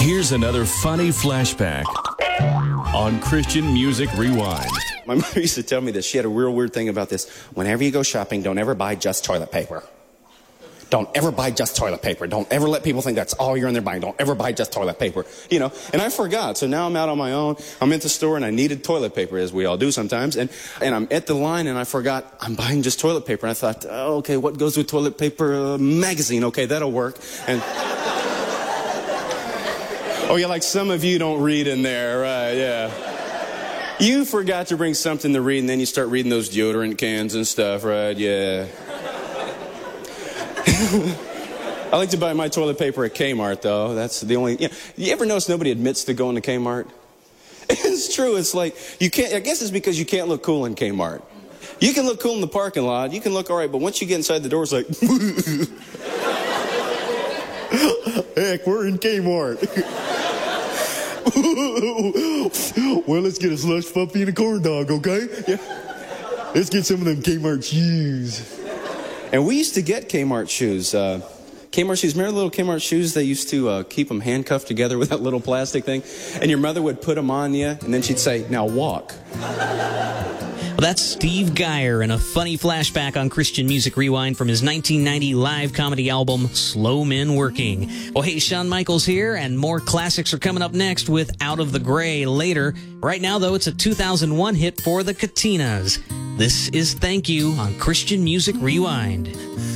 Here's another funny flashback on Christian Music Rewind. My mother used to tell me this. She had a real weird thing about this. Whenever you go shopping, don't ever buy just toilet paper. Don't ever buy just toilet paper. Don't ever let people think that's all you're in there buying. Don't ever buy just toilet paper. You know, and I forgot. So now I'm out on my own. I'm at the store and I needed toilet paper, as we all do sometimes. And I'm at the line and I forgot I'm buying just toilet paper. And I thought, oh, okay, what goes with toilet paper? Magazine. Okay, that'll work. And oh, yeah, like some of you don't read in there, right? Yeah. You forgot to bring something to read and then you start reading those deodorant cans and stuff, right? Yeah. I like to buy my toilet paper at Kmart, though. That's the only... You ever notice nobody admits to going to Kmart? It's true. It's like, you can't... I guess it's because you can't look cool in Kmart. You can look cool in the parking lot. You can look all right, but once you get inside the door, it's like... Heck, we're in Kmart. Well, let's get a slush puppy and a corn dog, okay? Yeah. Let's get some of them Kmart shoes. And we used to get Kmart shoes. Kmart shoes, remember the little Kmart shoes? They used to keep them handcuffed together with that little plastic thing? And your mother would put them on you, and then she'd say, now walk. Well, that's Steve Geyer in a funny flashback on Christian Music Rewind from his 1990 live comedy album, Slow Men Working. Well, hey, Shawn Michaels here, and more classics are coming up next with Out of the Gray later. Right now, though, it's a 2001 hit for the Katinas. This is Thank You on Christian Music Rewind.